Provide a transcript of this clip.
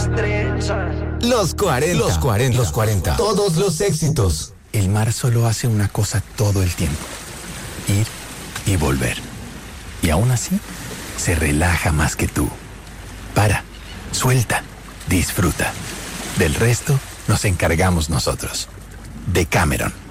estrecha. Los 40. Los 40. Los 40. Todos los éxitos. El mar solo hace una cosa todo el tiempo: ir y volver. Y aún así, se relaja más que tú. Para, suelta, disfruta. Del resto, nos encargamos nosotros. Decameron.